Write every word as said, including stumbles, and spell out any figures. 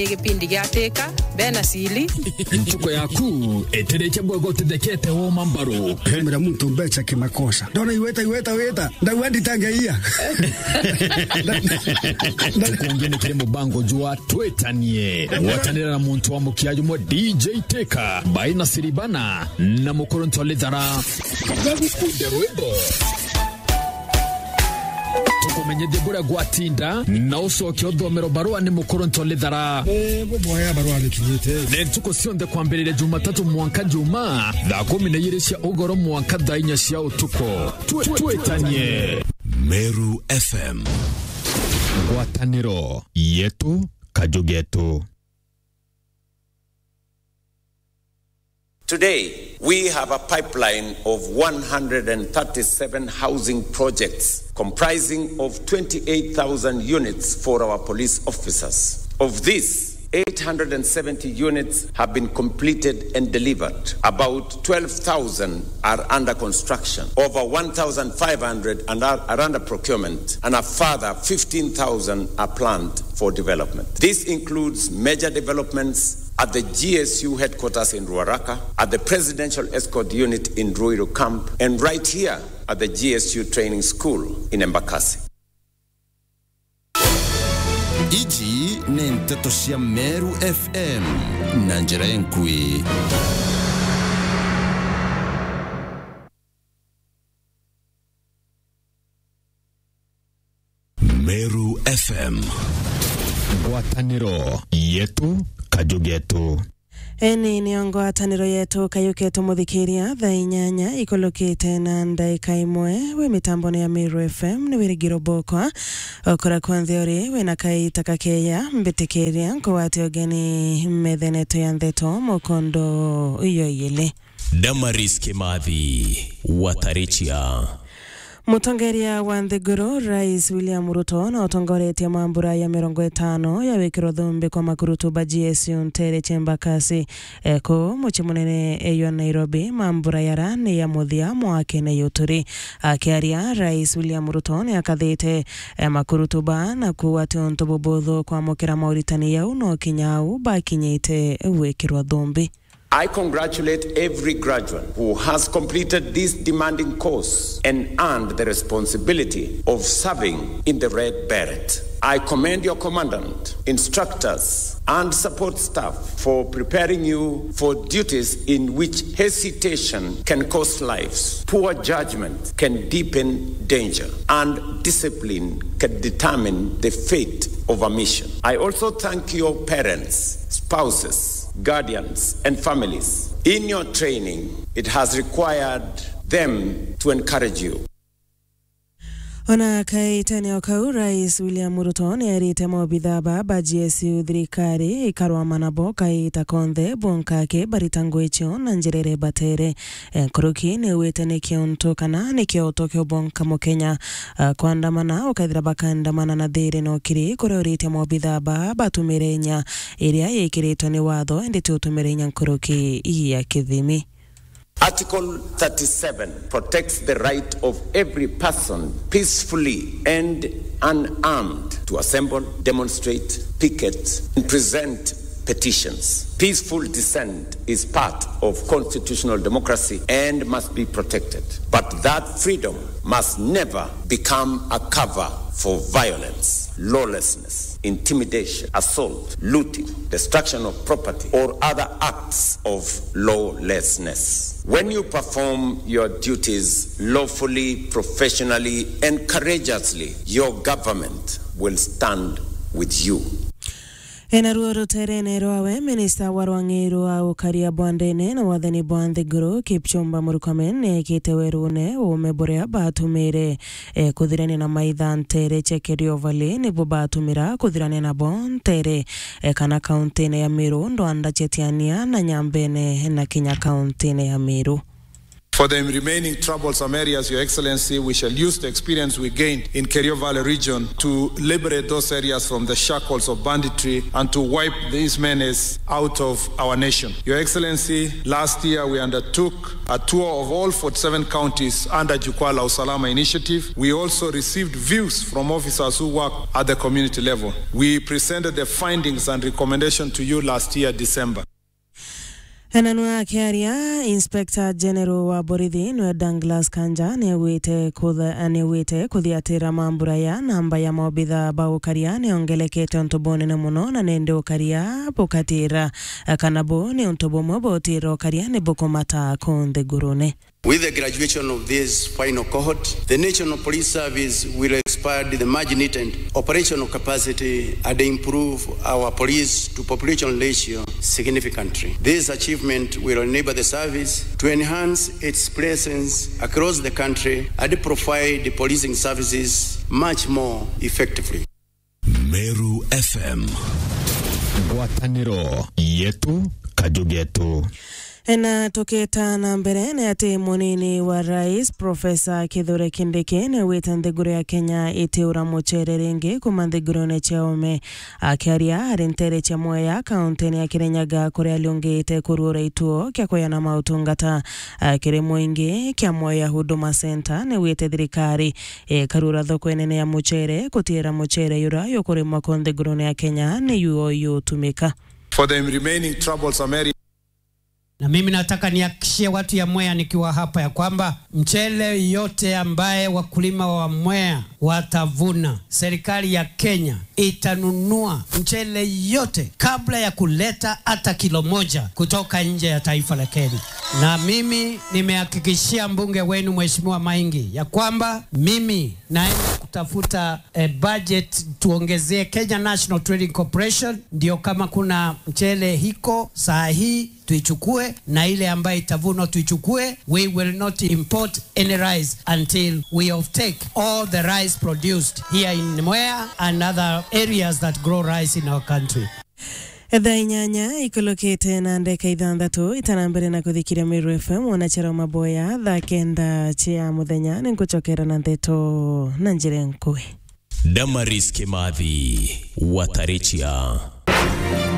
Kipindi gyateka bena sili ntuko yaku etereke bwago tedekete wo mambaro hemera muntu mbecha kimakosa ndona iweta iweta weta ndawandi tangaia tukongene kile mubango jua twetanie watanira na muntu wa mukiaje mo D J Teka baina siribana na mukoronto ledara gagukunde rwebo tukumenye debura gwatinda na usoke odomero barua ni mukoronto ledara eh boboya barua likiyete ne tuko sionde kwambelele Jumatatu mwanka Juma da kumi na yirisha ugoro mwanka dainya sia utuko twetanie Meru F M Gwataniro yetu kajugetu. Today, we have a pipeline of one hundred thirty-seven housing projects comprising of twenty-eight thousand units for our police officers. Of this, eight hundred seventy units have been completed and delivered. About twelve thousand are under construction. Over one thousand five hundred are, are under procurement, and a further fifteen thousand are planned for development. This includes major developments at the G S U headquarters in Ruaraka, at the Presidential Escort Unit in Ruiru Camp, and right here at the G S U Training School in Embakasi. Iji nentatoshia Meru F M Nanjerenkui. Meru F M Gwataniro yetu kajugetu. Eni ni ngwataniro yetu kayuketu muthikiria thaa inyanya ikolokite na ndaika imwe we mitambo ya Meru F M ni wirigiro bokwa okora kwantheori we nakaita kakeya mbitikiria kwati ogeni metheneto ya ndeto mukondo iyo yele Damaris Kimathi Watarichia. Mutongeria wa Nthiguru Rais William Ruto na utongoretie mambura ya mirongo itano ya wikiro thumbi kwa makurutuba G S U Ntere Chembakasi eko muchi munene eyo Nairobi mambura yara ni ya muthia mwake na yuturi akiaria Rais William Ruto ni akathite makurutuba na kuwati ontobobotho kwa mukira mauritani yau no kinyau bakinyite wikiro thumbi. I congratulate every graduate who has completed this demanding course and earned the responsibility of serving in the Red Beret. I commend your commandant, instructors, and support staff for preparing you for duties in which hesitation can cost lives, poor judgment can deepen danger, and discipline can determine the fate of a mission. I also thank your parents, spouses, guardians, and families. In your training, it has required them to encourage you. Ona kaitani okau Rais William Ruto ni erite mobitha baba G S U thirikari ikarwa manabo kaita konthe bonkake baritangwecho na njirere batere kuruki ni wetene kionto kana ni kioto kyo bonka mukenya kwandamana ukaithira bakandamana na thire no kiri kurorite mobitha baba tumirenya iria yekiritwo ni watho ndite utumirenya kuruki ya kithimi. Article thirty-seven protects the right of every person peacefully and unarmed to assemble, demonstrate, picket, and present petitions. Peaceful dissent is part of constitutional democracy and must be protected. But that freedom must never become a cover for violence, lawlessness, intimidation, assault, looting, destruction of property, or other acts of lawlessness. When you perform your duties lawfully, professionally, and courageously, your government will stand with you. Enaruoro terene roawe Minister Warwangiru au karia bwandene na wathani bwanthiguru Kipchumba Murkomen ne kitewerune umeborea batumire e, kuthirani na maitha Ntere Chekerio Valley ni batumira kuthirani na bontere e, kana kaunti ya Meru ndo anda chetiania na Nyambene na Kinya kaunti ya Meru. For the remaining troublesome areas, Your Excellency, we shall use the experience we gained in Kerio Valley region to liberate those areas from the shackles of banditry and to wipe these menace out of our nation. Your Excellency, last year we undertook a tour of all forty-seven counties under Jukwaa la Usalama initiative. We also received views from officers who work at the community level. We presented the findings and recommendations to you last year, December. Enanua Kiaria, Inspector General wa Borithi nwe Douglas Kanja ne wite kutha ne wite kuthiatira mambura ya namba ya maobitha ba ukaria ne ongelekete ontobone ne muno na nende ukaria bukatira kanabo ne ontobomo botira ukaria ne bokomata konde gurune. With the graduation of this final cohort, the National Police Service will expand the margin and operational capacity and improve our police to population ratio significantly. This achievement will enable the service to enhance its presence across the country and provide the policing services much more effectively. Meru F M. Ngwataniro yetu kajugetu. Ena toketa na mbere ne ate monini wa rais Professor Kithure Kindiki ne wetandegure ya Kenya iteura mochererenge kumandegure ne chaome akiaria arentere cha moya kaunti ya Kirinyaga kore aliongete kurura ituo kya koyana mautungata akire moinge kya moya huduma center ne wete thirikari e karura thoko enene ya mochere kutira mochere yura yokore makondegure ya Kenya ne yuo yutumika. For the remaining troublesome areas. Na mimi nataka nihakikishie watu ya Mwea nikiwa hapa ya kwamba mchele yote ambaye wakulima wa Mwea watavuna, serikali ya Kenya itanunua mchele yote kabla ya kuleta hata kilo moja kutoka nje ya taifa la Kenya. Na mimi nimehakikishia mbunge wenu Mheshimiwa Maingi ya kwamba mimi naenda kutafuta eh, budget tuongezee Kenya National Trading Corporation, ndio kama kuna mchele hiko saa hii tuichukue na ile ambaye itavunwa tuichukue. We will not import any rice until we offtake all the rice produced here in Mwea and other areas that grow rice in our country. Edha inyanya ikolokete na ndeka ithandatu itanambere na kuthikira Meru F M wanachara maboya tha kenda chia muthenya ninguchokera na ndeto na njire nkui. Damaris Kimathi Watarechia.